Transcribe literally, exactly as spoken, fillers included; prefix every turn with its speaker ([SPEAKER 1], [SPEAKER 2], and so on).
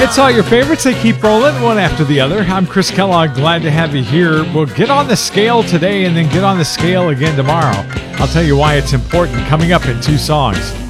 [SPEAKER 1] It's all your favorites. They keep rolling one after the other. I'm Chris Kellogg. Glad to have you here. We'll get on the scale today and then get on the scale again tomorrow. I'll tell you why it's important coming up in two songs.